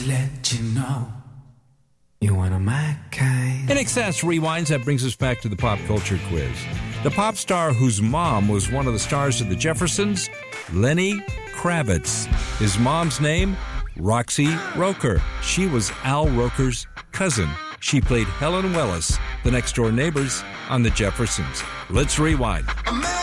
to let you know you're one of my kind. In Excess Rewinds, that brings us back to the pop culture quiz. The pop star whose mom was one of the stars of the Jeffersons, Lenny Kravitz. His mom's name, Roxy Roker. She was Al Roker's cousin. She played Helen Willis, the next-door neighbors on the Jeffersons. Let's rewind. A man